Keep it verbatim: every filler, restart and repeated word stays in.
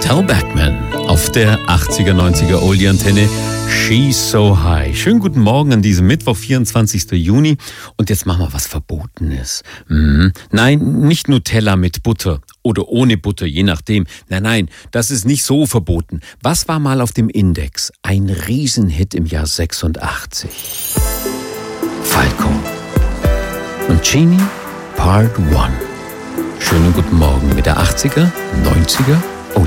Tal Bachman auf der achtziger, neunziger Oldie-Antenne. She's so high. Schönen guten Morgen an diesem Mittwoch, vierundzwanzigsten Juni. Und jetzt machen wir was Verbotenes. Mhm. Nein, nicht Nutella mit Butter oder ohne Butter, je nachdem. Nein, nein, das ist nicht so verboten. Was war mal auf dem Index? Ein Riesenhit im Jahr sechsundachtzig. Falco und Genie Part eins. Schönen guten Morgen mit der achtziger, neunziger